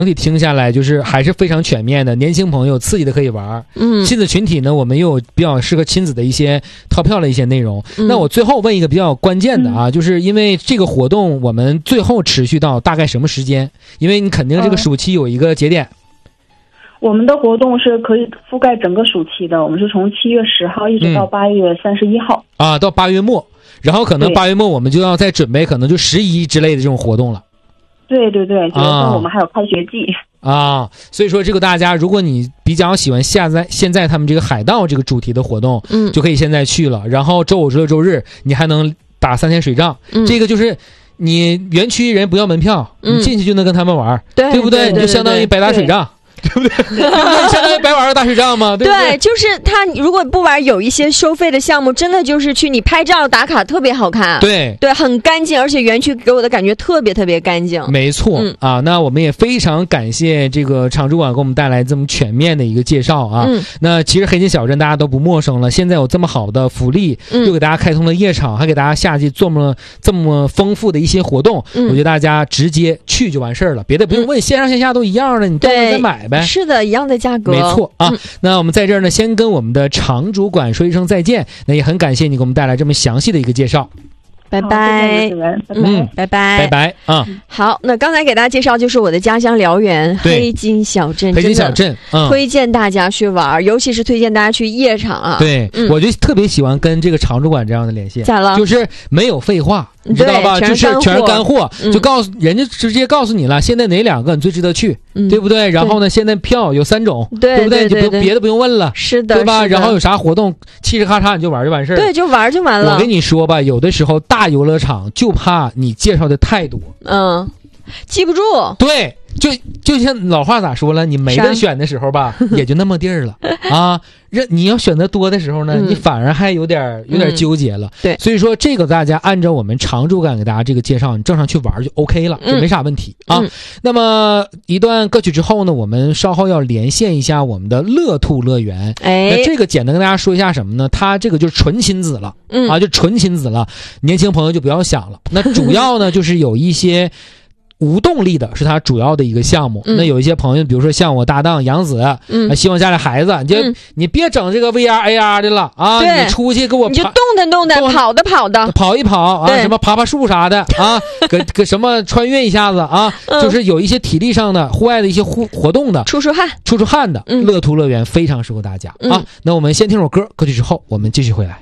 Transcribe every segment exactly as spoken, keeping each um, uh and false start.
整体听下来就是还是非常全面的，年轻朋友刺激的可以玩，嗯，亲子群体呢我们又有比较适合亲子的一些套票的一些内容、嗯、那我最后问一个比较关键的啊、嗯、就是因为这个活动我们最后持续到大概什么时间？因为你肯定这个暑期有一个节点、嗯、 我们的活动是可以覆盖整个暑期的，我们是从七月十号一直到八月三十一号、 嗯、啊，到八月末，然后可能八月末我们就要再准备可能就十一之类的这种活动了。 对对对，九月份我们还有开学季啊，所以说这个大家，如果你比较喜欢下在现在他们这个海盗这个主题的活动，嗯，就可以现在去了。然后周五、周六、周日你还能打三天水仗，嗯，这个就是你园区人不要门票，嗯、你进去就能跟他们玩，对，对不对？ 对对对对， 你就相当于白打水仗。对不对？相当于白玩个大水仗嘛，对不对？ 对，就是他如果不玩有一些收费的项目，真的就是去你拍照打卡特别好看， 对对，很干净，而且园区给我的感觉特别特别干净。 没错、嗯、啊，那我们也非常感谢这个场主管给我们带来这么全面的一个介绍啊。嗯、那其实黑金小镇大家都不陌生了，现在有这么好的福利，嗯、又给大家开通了夜场，还给大家夏季做么这么丰富的一些活动，嗯、我觉得大家直接去就完事儿了，别的不用问，嗯、线上线下都一样的，你到那再买。 是的，一样的价格， 没错啊、嗯。那我们在这儿呢，先跟我们的场主管说一声再见。那也很感谢你给我们带来这么详细的一个介绍。 拜拜， 嗯， 拜拜， 拜拜啊！ 好，那刚才给大家介绍就是我的家乡辽源黑金小镇， 黑金小镇， 嗯，推荐大家去玩，尤其是推荐大家去夜场啊。 对，嗯、我就特别喜欢跟这个场主管这样的连线， 咋了？ 就是没有废话。你知道吧？就是全是干货，嗯、就告诉人家直接告诉你了，现在哪两个你最值得去，嗯、对不对？然后呢，现在票有三种， 对, 对不对？ 对对对就别的不用问了， 是的， 对吧？然后有啥活动，嘁哧咔嚓你就玩就完事儿， 对，就玩就完了。 我跟你说吧，有的时候大游乐场就怕你介绍的太多， 嗯，记不住。 对。就就像老话咋说了，你没得选的时候吧，也就那么地儿了啊。你要选择多的时候呢，嗯、你反而还有点有点纠结了。嗯、 对，所以说这个大家按照我们常驻感给大家这个介绍，你正常去玩就 OK 了，就没啥问题、嗯、啊、嗯。那么一段歌曲之后呢，我们稍后要连线一下我们的乐兔乐园。哎，那这个简单跟大家说一下什么呢？它这个就是纯亲子了，嗯啊，就纯亲子了，年轻朋友就不要想了。那主要呢就是有一些。无动力的是它主要的一个项目、嗯、那有一些朋友比如说像我搭档杨子、嗯、希望家里孩子你就、嗯、你别整这个 V R A R 的了啊，你出去给我你就动弹动弹跑的跑的跑一跑啊，什么爬爬树啥的啊搁搁什么穿越一下子啊、嗯、就是有一些体力上的户外的一些活活动的出出汗出出汗的、嗯、乐兔乐园非常适合大家、嗯、啊。那我们先听首歌，歌曲之后我们继续回来。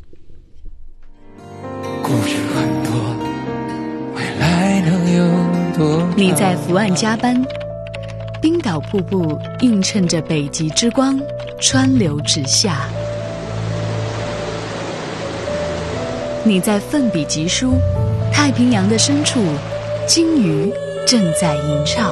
故事很多，未来能有你在伏岸加班，冰岛瀑布映衬着北极之光，川流直下。你在奋笔疾书，太平洋的深处，鲸鱼正在吟唱。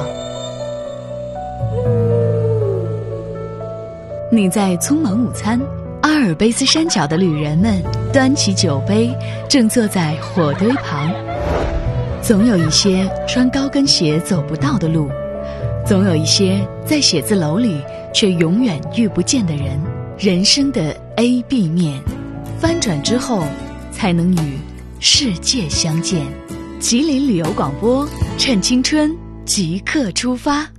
你在匆忙午餐，阿尔卑斯山脚的旅人们端起酒杯，正坐在火堆旁。总有一些穿高跟鞋走不到的路，总有一些在写字楼里却永远遇不见的人。人生的 A B 面，翻转之后才能与世界相见。吉林旅游广播，趁青春即刻出发。